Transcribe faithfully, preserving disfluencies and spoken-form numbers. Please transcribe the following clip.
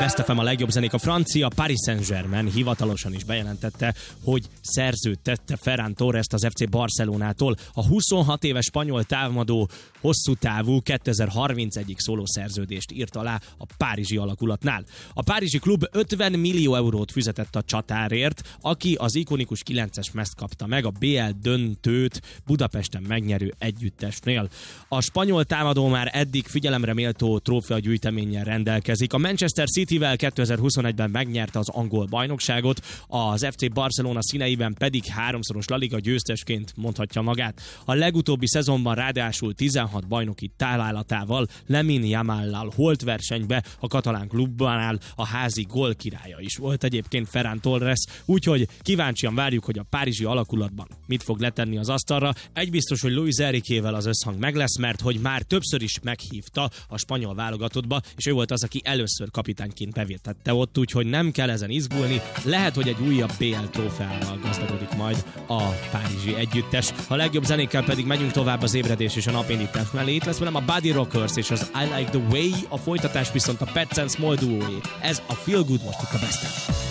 Best ef em a legjobb zenék. A francia Paris Saint-Germain hivatalosan is bejelentette, hogy szerződtette Ferran Torrest az ef cé Barcelonától. A huszonhat éves spanyol támadó hosszú távú kétezer-harmincegyig szóló szerződést írt alá a párizsi alakulatnál. A párizsi klub ötven millió eurót fizetett a csatárért, aki az ikonikus kilences mezt kapta meg a bé el döntőt Budapesten megnyerő együttesnél. A spanyol támadó már eddig figyelemre méltó trófeagyűjteménnyel rendelkezik. A Manchester Cityvel kétezer-huszonegyben megnyerte az angol bajnokságot, az ef cé Barcelona színeiben pedig háromszoros La Liga győztesként mondhatja magát. A legutóbbi szezonban ráadásul tizenhat bajnoki találatával Lamine Yamallal holt versenybe, a katalán klubbanál a házi gól királya is volt egyébként Ferran Torres, úgyhogy kíváncsian várjuk, hogy a párizsi alakulatban mit fog letenni az asztalra. Egy biztos, hogy Luis Enriquével az összhang meg lesz, mert hogy már többször is meghívta a spanyol válogatottba, és ő volt az, aki először kapitányként bevétette ott, úgyhogy nem kell ezen izgulni. Lehet, hogy egy újabb bé el trófeával gazdagodik majd a párizsi együttes. A legjobb zenékkel pedig megyünk tovább az ébredés és a napindítás mellé. Itt lesz velem a Buddy Rockers és az I Like the Way, a folytatás viszont a Pet and Small duóé. Ez a Feel Good most itt a Besten.